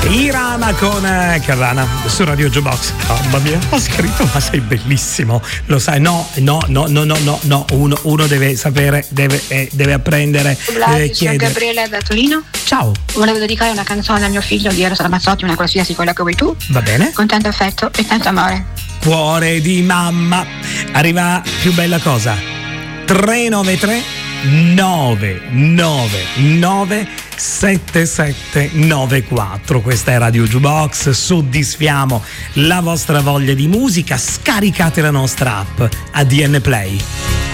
Irama con Carrana su Radio Jukebox. Mamma mia, ho scritto, ma sei bellissimo, lo sai? No, uno deve sapere, deve apprendere, deve chiedere. Sono Gabriele da Torino. Ciao. Volevo dedicare una canzone al mio figlio di Eros Ramazzotti, una qualsiasi, quella che vuoi tu. Va bene. Con tanto affetto e tanto amore. Cuore di mamma. Arriva più bella cosa. 393 999 7794. Questa è Radio Jukebox. Soddisfiamo la vostra voglia di musica. Scaricate la nostra app ADN Play.